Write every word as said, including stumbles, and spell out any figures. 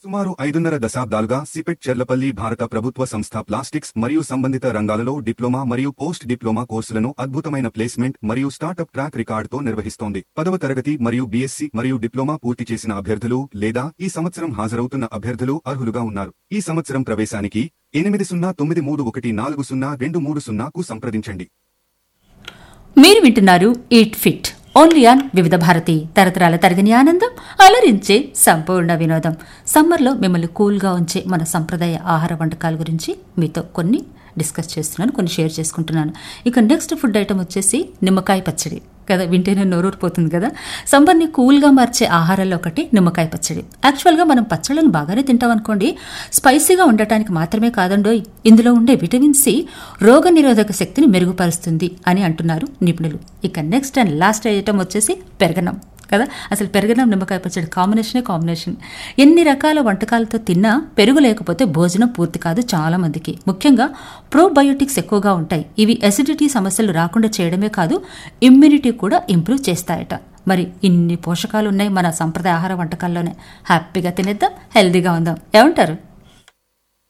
సుమారు ఐదున్నర దశాబ్దాలుగా సిపెట్ చెర్లపల్లి భారత ప్రభుత్వ సంస్థ ప్లాస్టిక్స్ మరియు సంబంధిత రంగాలలో డిప్లొమా మరియు పోస్ట్ డిప్లొమా కోర్సులను అద్భుతమైన ప్లేస్మెంట్ మరియు స్టార్టప్ ట్రాక్ రికార్డుతో నిర్వహిస్తోంది. పదవ తరగతి మరియు బీఎస్సీ మరియు డిప్లొమా పూర్తి చేసిన అభ్యర్థులు లేదా ఈ సంవత్సరం హాజరవుతున్న అభ్యర్థులు అర్హులుగా ఉన్నారు. ఈ సంవత్సరం ప్రవేశానికి ఎనిమిది సున్నా తొమ్మిది మూడు ఒకటి నాలుగు సున్నా రెండు మూడు సున్నాకు సంప్రదించండి. మీరు వింటున్నారు ఈట్ ఫిట్ ఓన్లీ ఆన్ వివిధ భారతి. తరతరాల తరగని ఆనందం, అలరించే సంపూర్ణ వినోదం. సమ్మర్లో మిమ్మల్ని కూల్గా ఉంచే మన సంప్రదాయ ఆహార వంటకాల గురించి మీతో కొన్ని డిస్కస్ చేస్తున్నాను, కొన్ని షేర్ చేసుకుంటున్నాను. ఇక నెక్స్ట్ ఫుడ్ ఐటమ్ వచ్చేసి నిమ్మకాయ పచ్చడి కదా. వింటేనే నోరూరిపోతుంది కదా. సమ్మర్ని కూల్గా మార్చే ఆహారాల్లో ఒకటి నిమ్మకాయ పచ్చడి. యాక్చువల్గా మనం పచ్చళ్ళను బాగానే తింటాం అనుకోండి, స్పైసీగా ఉండటానికి మాత్రమే కాదండోయ్, ఇందులో ఉండే విటమిన్ సి రోగ నిరోధక శక్తిని మెరుగుపరుస్తుంది అని అంటున్నారు నిపుణులు. ఇక నెక్స్ట్ అండ్ లాస్ట్ ఐటమ్ వచ్చేసి పెరగన్నం కదా. అసలు పెరగన్నం నిమ్మకాయ పచ్చడి కాంబినేషనే కాంబినేషన్. ఎన్ని రకాల వంటకాలతో తిన్నా పెరుగు లేకపోతే భోజనం పూర్తి కాదు చాలా మందికి. ముఖ్యంగా ప్రోబయోటిక్స్ ఎక్కువగా ఉంటాయి. ఇవి అసిడిటీ సమస్యలు రాకుండా చేయడమే కాదు, ఇమ్యూనిటీ కూడా ఇంప్రూవ్ చేస్తాయట. మరి ఇన్ని పోషకాలు ఉన్నాయి మన సంప్రదాయ ఆహార వంటకాల్లోనే. హ్యాపీగా తినేద్దాం, హెల్దీగా ఉందాం. ఏమంటారు?